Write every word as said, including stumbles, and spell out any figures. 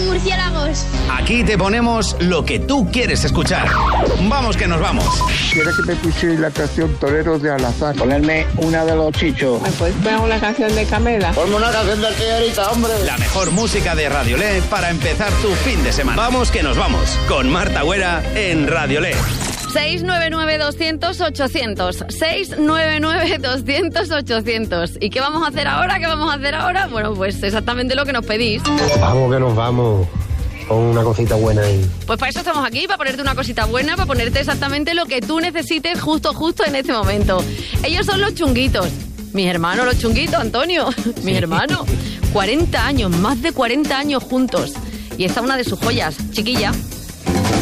murciélagos. Aquí te ponemos lo que tú quieres escuchar. Vamos que nos vamos. ¿Quieres que me pusierais la canción Toreros de Alazán? Ponerme una de los Chichos. ¿Me puedes poner una canción de Camela? Ponme una canción de Artillerita, hombre. La mejor música de Radiolé para empezar tu fin de semana. Vamos que nos vamos. Con Marta Güera en Radiolé. seis nueve nueve, doscientos, ochocientos. seis nueve nueve, doscientos, ochocientos. ¿Y qué vamos a hacer ahora? ¿Qué vamos a hacer ahora? Bueno, pues exactamente lo que nos pedís. Vamos que nos vamos. Con una cosita buena ahí. Pues para eso estamos aquí, para ponerte una cosita buena, para ponerte exactamente lo que tú necesites justo, justo en este momento. Ellos son los Chunguitos. Mis hermanos, los Chunguitos, Antonio. Mis hermanos. cuarenta años, más de cuarenta años juntos. Y esta es una de sus joyas, Chiquilla.